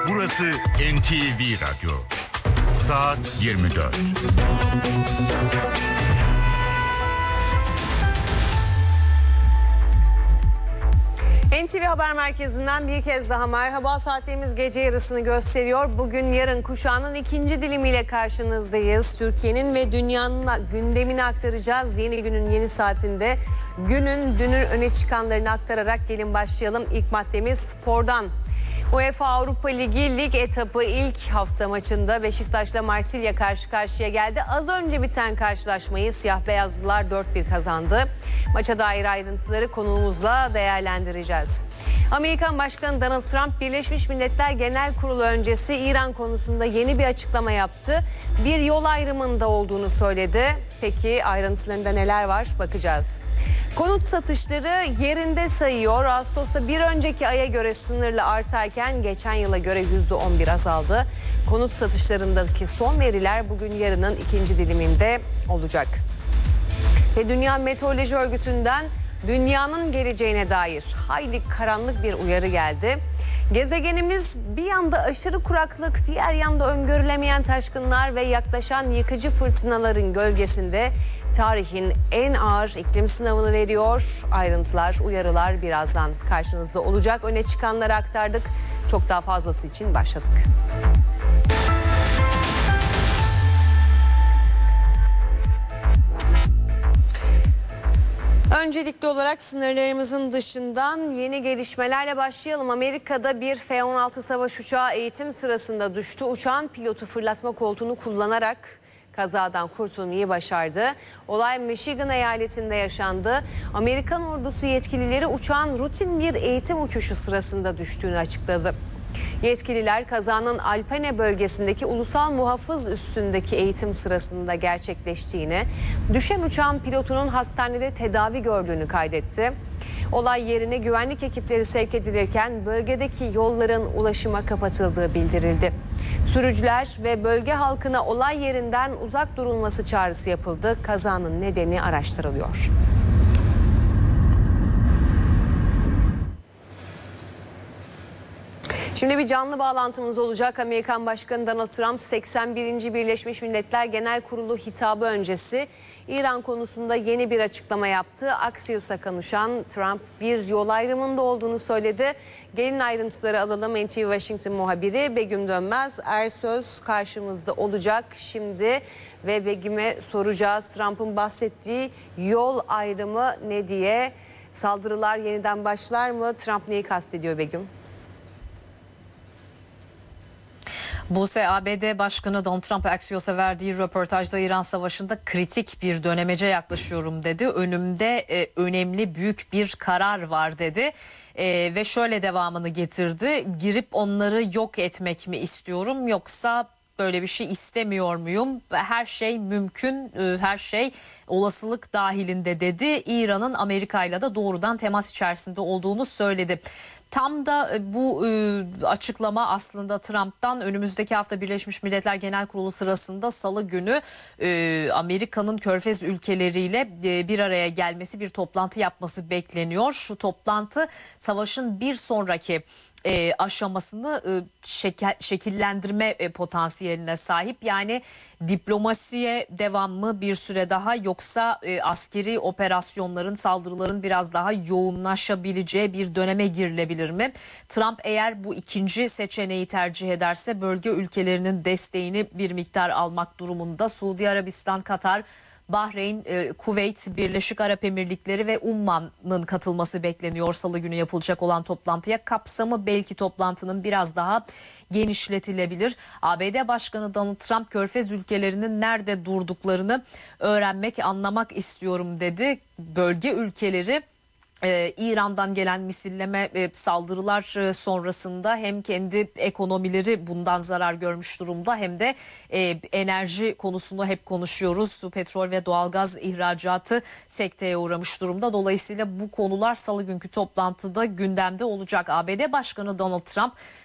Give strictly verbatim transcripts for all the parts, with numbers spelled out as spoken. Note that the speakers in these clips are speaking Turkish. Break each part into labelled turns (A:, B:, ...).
A: Burası N T V Radyo. Saat yirmi dört.
B: N T V Haber Merkezi'nden bir kez daha merhaba. Saatlerimiz gece yarısını gösteriyor. Bugün yarın kuşağının ikinci dilimiyle karşınızdayız. Türkiye'nin ve dünyanın gündemini aktaracağız. Yeni günün yeni saatinde günün dünün öne çıkanlarını aktararak gelin başlayalım. İlk maddemiz spordan. UEFA Avrupa Ligi lig etabı ilk hafta maçında Beşiktaş'la Marsilya karşı karşıya geldi. Az önce biten karşılaşmayı siyah beyazlılar dört bir kazandı. Maça dair ayrıntıları konuğumuzla değerlendireceğiz. Amerikan Başkanı Donald Trump Birleşmiş Milletler Genel Kurulu öncesi İran konusunda yeni bir açıklama yaptı. Bir yol ayrımında olduğunu söyledi. Peki ayrıntılarında neler var bakacağız. Konut satışları yerinde sayıyor. Ağustos'ta bir önceki aya göre sınırla artarken geçen yıla göre yüzde on bir azaldı. Konut satışlarındaki son veriler bugün yarının ikinci diliminde olacak. Ve Dünya Meteoroloji Örgütü'nden dünyanın geleceğine dair hayli karanlık bir uyarı geldi. Gezegenimiz bir yanda aşırı kuraklık, diğer yanda öngörülemeyen taşkınlar ve yaklaşan yıkıcı fırtınaların gölgesinde tarihin en ağır iklim sınavını veriyor. Ayrıntılar, uyarılar birazdan karşınızda olacak. Öne çıkanları aktardık. Çok daha fazlası için başladık. Öncelikli olarak sınırlarımızın dışından yeni gelişmelerle başlayalım. Amerika'da bir F on altı savaş uçağı eğitim sırasında düştü. Uçağın pilotu fırlatma koltuğunu kullanarak kazadan kurtulmayı başardı. Olay Michigan eyaletinde yaşandı. Amerikan ordusu yetkilileri uçağın rutin bir eğitim uçuşu sırasında düştüğünü açıkladı. Yetkililer kazanın Alpene bölgesindeki ulusal muhafız üssündeki eğitim sırasında gerçekleştiğini, düşen uçağın pilotunun hastanede tedavi gördüğünü kaydetti. Olay yerine güvenlik ekipleri sevk edilirken bölgedeki yolların ulaşıma kapatıldığı bildirildi. Sürücüler ve bölge halkına olay yerinden uzak durulması çağrısı yapıldı. Kazanın nedeni araştırılıyor. Şimdi bir canlı bağlantımız olacak. Amerikan Başkanı Donald Trump seksen birinci Birleşmiş Milletler Genel Kurulu hitabı öncesi İran konusunda yeni bir açıklama yaptı. Axios'a konuşan Trump bir yol ayrımında olduğunu söyledi. Gelin ayrıntıları alalım. N T V Washington muhabiri Begüm Dönmez Ersöz karşımızda olacak şimdi ve Begüm'e soracağız. Trump'ın bahsettiği yol ayrımı ne diye, saldırılar yeniden başlar mı? Trump neyi kastediyor Begüm?
C: Buse, A B D Başkanı Donald Trump Axios'a verdiği röportajda İran Savaşı'nda kritik bir dönemece yaklaşıyorum dedi. Önümde e, önemli büyük bir karar var dedi e, ve şöyle devamını getirdi. Girip onları yok etmek mi istiyorum yoksa böyle bir şey istemiyor muyum? Her şey mümkün, her şey olasılık dahilinde dedi. İran'ın Amerika ile de doğrudan temas içerisinde olduğunu söyledi. Tam da bu açıklama aslında Trump'tan önümüzdeki hafta Birleşmiş Milletler Genel Kurulu sırasında Salı günü Amerika'nın Körfez ülkeleriyle bir araya gelmesi, bir toplantı yapması bekleniyor. Şu toplantı savaşın bir sonraki E, aşamasını e, şekel, şekillendirme e, potansiyeline sahip. Yani diplomasiye devam mı bir süre daha yoksa e, askeri operasyonların, saldırıların biraz daha yoğunlaşabileceği bir döneme girilebilir mi? Trump eğer bu ikinci seçeneği tercih ederse bölge ülkelerinin desteğini bir miktar almak durumunda. Suudi Arabistan, Katar, Bahreyn, e, Kuveyt, Birleşik Arap Emirlikleri ve Umman'ın katılması bekleniyor Salı günü yapılacak olan toplantıya. Kapsamı belki toplantının biraz daha genişletilebilir. A B D Başkanı Donald Trump Körfez ülkelerinin nerede durduklarını öğrenmek, anlamak istiyorum dedi. Bölge ülkeleri Ee, İran'dan gelen misilleme e, saldırılar e, sonrasında hem kendi ekonomileri bundan zarar görmüş durumda hem de e, enerji konusunu hep konuşuyoruz. Su, petrol ve doğalgaz ihracatı sekteye uğramış durumda. Dolayısıyla bu konular Salı günkü toplantıda gündemde olacak. A B D Başkanı Donald Trump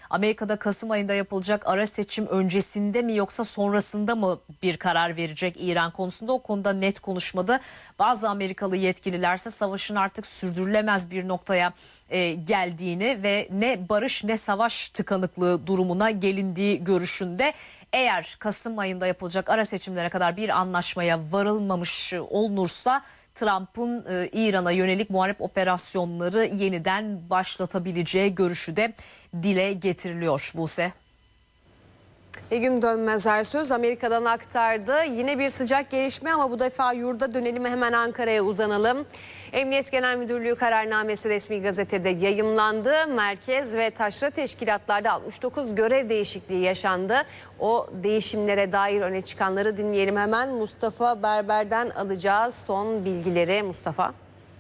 C: Amerika'da Kasım ayında yapılacak ara seçim öncesinde mi yoksa sonrasında mı bir karar verecek İran konusunda? O konuda net konuşmadı. Bazı Amerikalı yetkililerse savaşın artık sürdürülemez bir noktaya e, geldiğini ve ne barış ne savaş tıkanıklığı durumuna gelindiği görüşünde. Eğer Kasım ayında yapılacak ara seçimlere kadar bir anlaşmaya varılmamış olunursa Trump'ın e, İran'a yönelik muharip operasyonları yeniden başlatabileceği görüşü de dile getiriliyor Buse.
B: Begüm Dönmezer söz Amerika'dan aktardı. Yine bir sıcak gelişme ama bu defa yurda dönelim, hemen Ankara'ya uzanalım. Emniyet Genel Müdürlüğü kararnamesi resmi gazetede yayımlandı. Merkez ve taşra teşkilatlarda altmış dokuz görev değişikliği yaşandı. O değişimlere dair öne çıkanları dinleyelim. Hemen Mustafa Berber'den alacağız son bilgileri. Mustafa.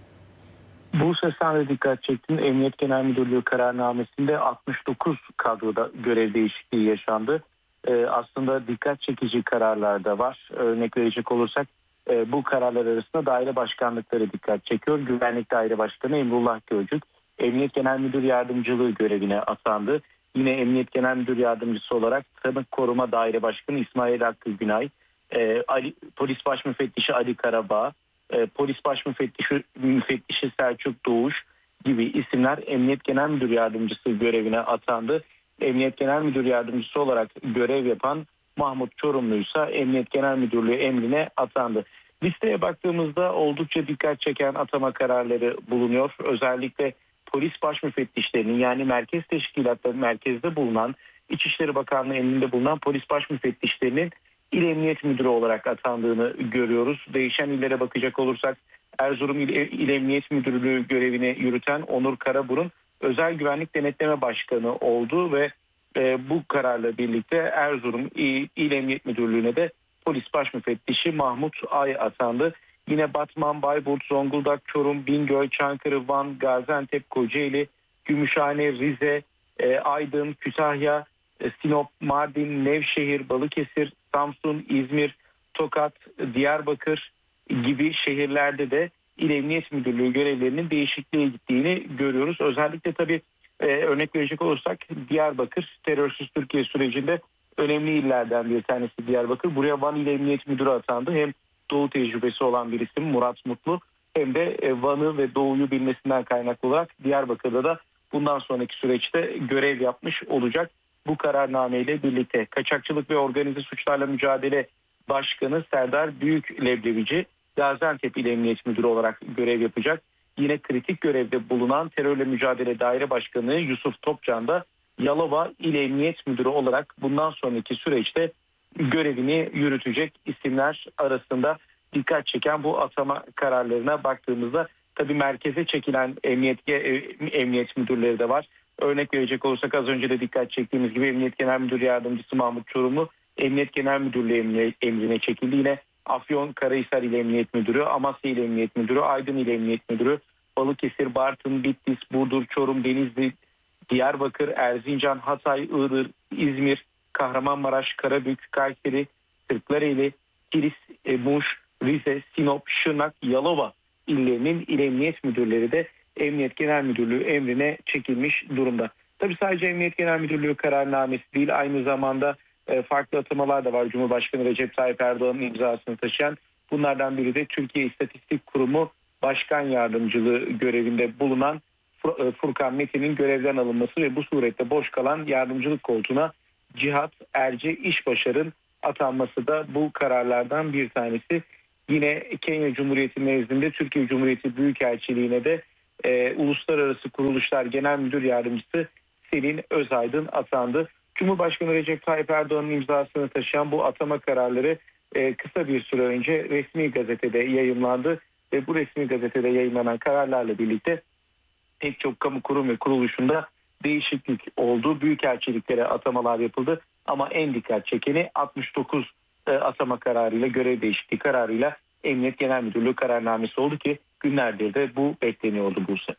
D: Bu sesten de dikkat çektim. Emniyet Genel Müdürlüğü kararnamesinde altmış dokuz kadroda görev değişikliği yaşandı. Ee, aslında dikkat çekici kararlar da var. Örnek verecek olursak e, bu kararlar arasında daire başkanlıkları dikkat çekiyor. Güvenlik Daire Başkanı Emrullah Gölcük, Emniyet Genel Müdür Yardımcılığı görevine atandı. Yine Emniyet Genel Müdür Yardımcısı olarak Tanık Koruma Daire Başkanı İsmail Hakkı Günay, e, Ali, Polis Baş Müfettişi Ali Karabağ, e, Polis Baş Müfettişi, Müfettişi Selçuk Doğuş gibi isimler Emniyet Genel Müdür Yardımcısı görevine atandı. Emniyet Genel Müdür Yardımcısı olarak görev yapan Mahmut Çorumlu ise Emniyet Genel Müdürlüğü emrine atandı. Listeye baktığımızda oldukça dikkat çeken atama kararları bulunuyor. Özellikle polis baş müfettişlerinin, yani merkez teşkilatları merkezde bulunan, İçişleri Bakanlığı emrinde bulunan polis baş müfettişlerinin İl Emniyet Müdürü olarak atandığını görüyoruz. Değişen illere bakacak olursak Erzurum İl, İl Emniyet Müdürlüğü görevini yürüten Onur Karaburun Özel Güvenlik Denetleme Başkanı oldu ve e, bu kararla birlikte Erzurum İl, İl Emniyet Müdürlüğü'ne de polis baş müfettişi Mahmut Ay atandı. Yine Batman, Bayburt, Zonguldak, Çorum, Bingöl, Çankırı, Van, Gaziantep, Kocaeli, Gümüşhane, Rize, e, Aydın, Kütahya, e, Sinop, Mardin, Nevşehir, Balıkesir, Samsun, İzmir, Tokat, Diyarbakır gibi şehirlerde de İl Emniyet Müdürlüğü görevlerinin değişikliğe gittiğini görüyoruz. Özellikle tabii e, örnek verecek olursak Diyarbakır terörsüz Türkiye sürecinde önemli illerden bir tanesi Diyarbakır. Buraya Van İl Emniyet Müdürü atandı. Hem Doğu tecrübesi olan bir isim Murat Mutlu, hem de e, Van'ı ve Doğu'yu bilmesinden kaynaklı olarak Diyarbakır'da da bundan sonraki süreçte görev yapmış olacak. Bu kararnameyle birlikte Kaçakçılık ve Organize Suçlarla Mücadele Başkanı Serdar Büyükleblevici Gaziantep İl Emniyet Müdürü olarak görev yapacak. Yine kritik görevde bulunan Terörle Mücadele Daire Başkanı Yusuf Topcan da Yalova İl Emniyet Müdürü olarak bundan sonraki süreçte görevini yürütecek isimler arasında. Dikkat çeken bu atama kararlarına baktığımızda tabii merkeze çekilen emniyet, emniyet müdürleri de var. Örnek verecek olursak az önce de dikkat çektiğimiz gibi Emniyet Genel Müdür Yardımcısı Mahmut Çorumlu Emniyet Genel Müdürlüğü emrine çekildi. Yine Afyonkarahisar İl Emniyet Müdürü, Amasya İl Emniyet Müdürü, Aydın İl Emniyet Müdürü, Balıkesir, Bartın, Bitlis, Burdur, Çorum, Denizli, Diyarbakır, Erzincan, Hatay, Iğdır, İzmir, Kahramanmaraş, Karabük, Kayseri, Kırklareli, Kilis, Muş, Rize, Sinop, Şırnak, Yalova illerinin İl Emniyet Müdürleri de Emniyet Genel Müdürlüğü emrine çekilmiş durumda. Tabii sadece Emniyet Genel Müdürlüğü kararnamesi değil, aynı zamanda farklı atamalar da var. Cumhurbaşkanı Recep Tayyip Erdoğan'ın imzasını taşıyan, bunlardan biri de Türkiye İstatistik Kurumu Başkan Yardımcılığı görevinde bulunan Furkan Metin'in görevden alınması ve bu surette boş kalan yardımcılık koltuğuna Cihat Erce İşbaşar'ın atanması da bu kararlardan bir tanesi. Yine Kenya Cumhuriyeti nezdinde Türkiye Cumhuriyeti Büyükelçiliğine de e, Uluslararası Kuruluşlar Genel Müdür Yardımcısı Selin Özaydın atandı. Cumhurbaşkanı Recep Tayyip Erdoğan'ın imzasını taşıyan bu atama kararları e, kısa bir süre önce resmi gazetede yayımlandı ve bu resmi gazetede yayınlanan kararlarla birlikte pek çok kamu kurum ve kuruluşunda değişiklik oldu. Büyükelçiliklere atamalar yapıldı ama en dikkat çekeni altmış dokuz e, atama kararıyla, görev değişikliği kararıyla Emniyet Genel Müdürlüğü kararnamesi oldu ki günlerdir de bu bekleniyordu Buse.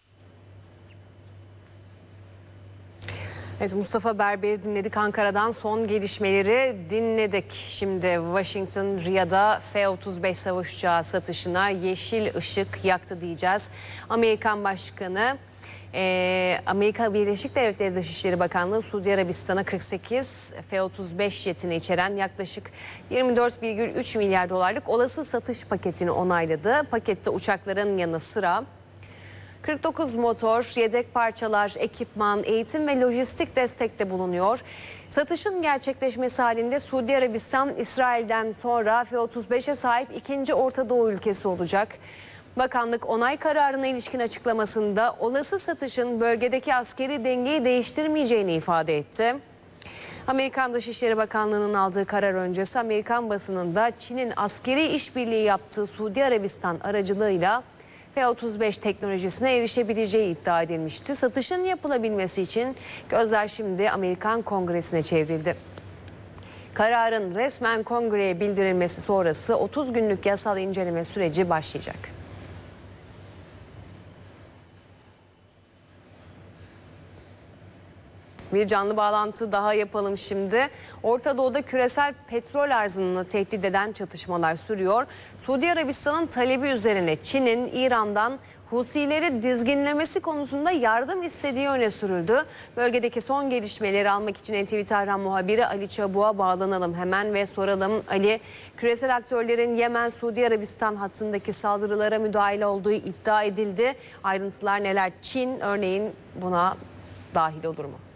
B: Evet, Mustafa Berber'i dinledik. Ankara'dan son gelişmeleri dinledik. Şimdi Washington, Riyad'a F otuz beş savaş uçağı satışına yeşil ışık yaktı diyeceğiz. Amerikan Başkanı Ee, Amerika Birleşik Devletleri Dışişleri Bakanlığı Suudi Arabistan'a kırk sekiz F otuz beş jetini içeren yaklaşık yirmi dört virgül üç milyar dolarlık olası satış paketini onayladı. Pakette uçakların yanı sıra kırk dokuz motor, yedek parçalar, ekipman, eğitim ve lojistik destekte bulunuyor. Satışın gerçekleşmesi halinde Suudi Arabistan, İsrail'den sonra F otuz beşe sahip ikinci Orta Doğu ülkesi olacak. Bakanlık onay kararına ilişkin açıklamasında olası satışın bölgedeki askeri dengeyi değiştirmeyeceğini ifade etti. Amerikan Dışişleri Bakanlığı'nın aldığı karar öncesi Amerikan basınında Çin'in askeri işbirliği yaptığı Suudi Arabistan aracılığıyla F otuz beş teknolojisine erişebileceği iddia edilmişti. Satışın yapılabilmesi için gözler şimdi Amerikan Kongresi'ne çevrildi. Kararın resmen kongreye bildirilmesi sonrası otuz günlük yasal inceleme süreci başlayacak. Bir canlı bağlantı daha yapalım şimdi. Orta Doğu'da küresel petrol arzını tehdit eden çatışmalar sürüyor. Suudi Arabistan'ın talebi üzerine Çin'in İran'dan Husileri dizginlemesi konusunda yardım istediği öne sürüldü. Bölgedeki son gelişmeleri almak için N T V Tahran muhabiri Ali Çabuk'a bağlanalım hemen ve soralım. Ali, küresel aktörlerin Yemen Suudi Arabistan hattındaki saldırılara müdahale olduğu iddia edildi. Ayrıntılar neler? Çin örneğin buna dahil olur mu?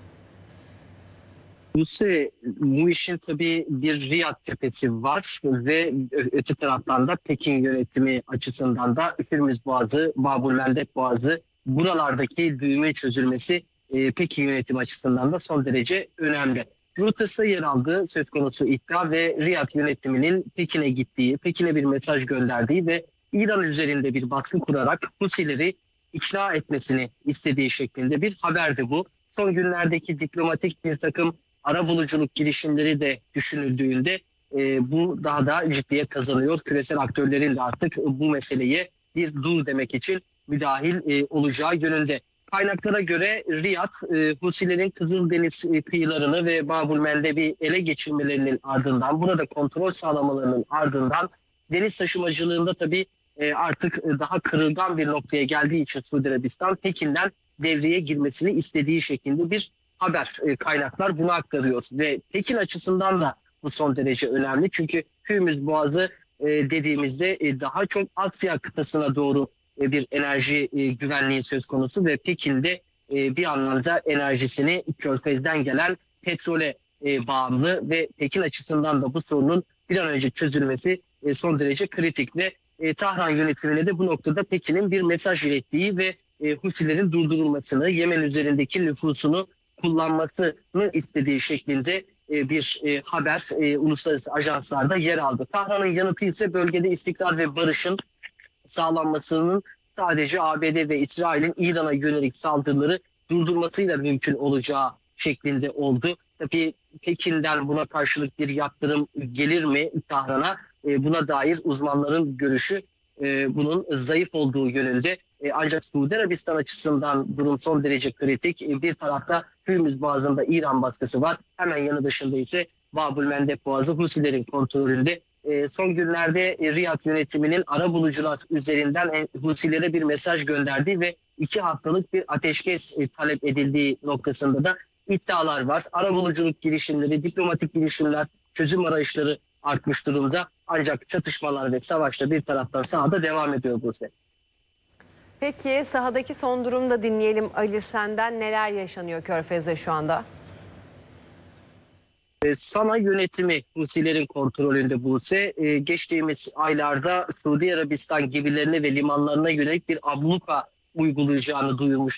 E: Buse, bu işin tabii bir Riyad cephesi var ve öte taraftan da Pekin yönetimi açısından da Hürmüz Boğazı, Babul Mandeb Boğazı, buralardaki düğümün çözülmesi e, Pekin yönetimi açısından da son derece önemli. Reuters'ta yer aldığı söz konusu iddia ve Riyad yönetiminin Pekin'e gittiği, Pekin'e bir mesaj gönderdiği ve İran üzerinde bir baskı kurarak Husileri ikna etmesini istediği şeklinde bir haberdi bu. Son günlerdeki diplomatik bir takım arabuluculuk girişimleri de düşünüldüğünde e, bu daha da ciddiye kazanıyor. Küresel aktörlerin de artık bu meseleye bir dur demek için müdahil e, olacağı yönünde. Kaynaklara göre Riyad, e, Husilerin Kızıldeniz kıyılarını ve Babul Mandeb'i ele geçirmelerinin ardından, burada kontrol sağlamalarının ardından deniz taşımacılığında tabii e, artık daha kırılgan bir noktaya geldiği için Suudi Arabistan Pekin'den devreye girmesini istediği şeklinde bir haber. Kaynaklar bunu aktarıyor ve Pekin açısından da bu son derece önemli. Çünkü Hürmüz Boğazı dediğimizde daha çok Asya kıtasına doğru bir enerji güvenliği söz konusu ve Pekin'de bir anlamda enerjisini Körfez'den gelen petrole bağımlı ve Pekin açısından da bu sorunun bir an önce çözülmesi son derece kritik ve Tahran yönetimine de bu noktada Pekin'in bir mesaj ilettiği ve Husilerin durdurulmasını, Yemen üzerindeki nüfusunu kullanmasını istediği şeklinde bir haber uluslararası ajanslarda yer aldı. Tahran'ın yanıtı ise bölgede istikrar ve barışın sağlanmasının sadece A B D ve İsrail'in İran'a yönelik saldırıları durdurmasıyla mümkün olacağı şeklinde oldu. Tabii Pekin'den buna karşılık bir yaptırım gelir mi Tahran'a? Buna dair uzmanların görüşü bunun zayıf olduğu yönünde. Ancak Suudi Arabistan açısından durum son derece kritik. Bir tarafta Hürmüz Boğazı'nda İran baskısı var. Hemen yanı dışında ise Babul Mandeb Boğazı Husilerin kontrolünde. Son günlerde Riyad yönetiminin arabulucular üzerinden Husilere bir mesaj gönderdiği ve iki haftalık bir ateşkes talep edildiği noktasında da iddialar var. Arabuluculuk girişimleri, diplomatik girişimler, çözüm arayışları artmış durumda. Ancak çatışmalar ve savaşta bir taraftan sahada devam ediyor bu sene.
B: Peki sahadaki son durumu da dinleyelim Ali senden. Neler yaşanıyor Körfez'de şu anda?
E: Sana yönetimi Husilerin kontrolünde Buse, geçtiğimiz aylarda Suudi Arabistan gemilerine ve limanlarına yönelik bir abluka uygulayacağını duyurmuştu.